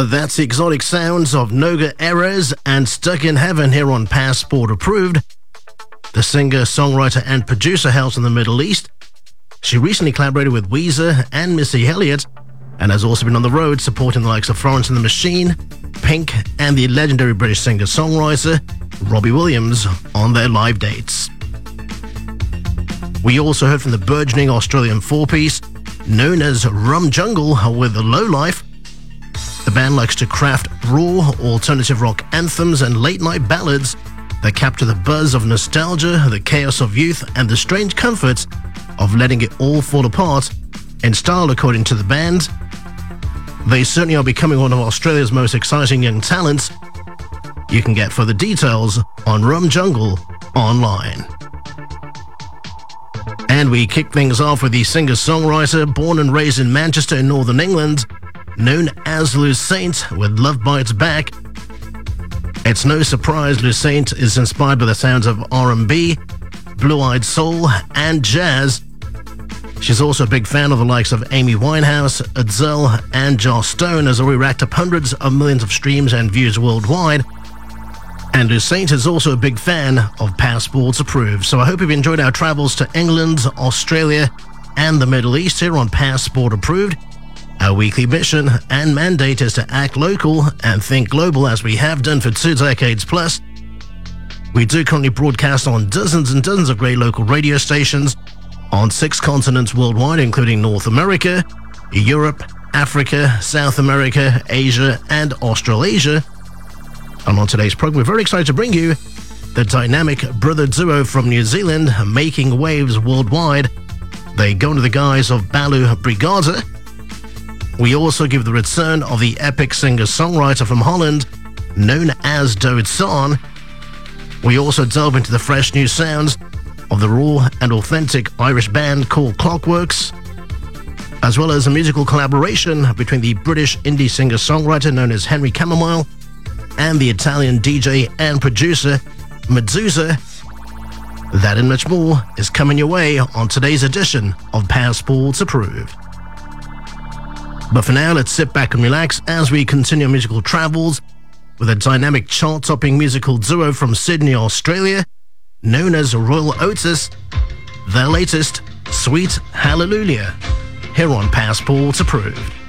That's the exotic sounds of Noga Erez and Stuck in Heaven here on Passport Approved. The singer, songwriter and producer hails from the Middle East. She recently collaborated with Weezer and Missy Elliott and has also been on the road supporting the likes of Florence and the Machine, Pink and the legendary British singer-songwriter Robbie Williams on their live dates. We also heard from the burgeoning Australian four-piece known as Rum Jungle with The Low Life. The band likes to craft raw alternative rock anthems and late-night ballads that capture the buzz of nostalgia, the chaos of youth, and the strange comforts of letting it all fall apart in style, according to the band. They certainly are becoming one of Australia's most exciting young talents. You can get further details on Rum Jungle online. And we kick things off with the singer-songwriter born and raised in Manchester in Northern England, known as Lucsaint with Love Bites Back. It's no surprise Lucsaint is inspired by the sounds of R&B, blue-eyed soul, and jazz. She's also a big fan of the likes of Amy Winehouse, Adele, and Joss Stone, has already racked up hundreds of millions of streams and views worldwide. And Lucsaint is also a big fan of Passports Approved. So I hope you've enjoyed our travels to England, Australia, and the Middle East here on Passport Approved. Our weekly mission and mandate is to act local and think global, as we have done for 2 decades plus. We do currently broadcast on dozens and dozens of great local radio stations on 6 continents worldwide, including North America, Europe, Africa, South America, Asia, and Australasia. And on today's program, we're very excited to bring you the dynamic brother duo from New Zealand making waves worldwide. They go under the guise of Balu Brigada. We also give the return of the epic singer-songwriter from Holland, known as Doed San. We also delve into the fresh new sounds of the raw and authentic Irish band called Clockworks, as well as a musical collaboration between the British indie singer-songwriter known as Henry Chamomile and the Italian DJ and producer Medusa. That and much more is coming your way on today's edition of Passports Approved. But for now, let's sit back and relax as we continue our musical travels with a dynamic chart-topping musical duo from Sydney, Australia, known as Royal Otis, their latest, Sweet Hallelujah, here on Passports Approved.